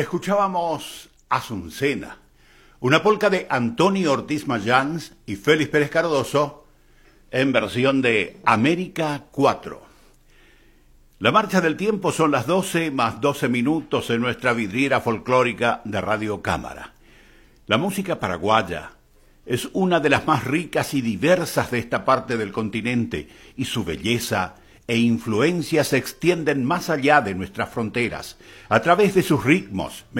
Escuchábamos Azucena, una polca de Antonio Ortiz Mayans y Félix Pérez Cardoso en versión de América 4. La marcha del tiempo son las 12 más 12 minutos en nuestra vidriera folclórica de Radio Cámara. La música paraguaya es una de las más ricas y diversas de esta parte del continente y su belleza e influencia se extienden más allá de nuestras fronteras a través de sus ritmos,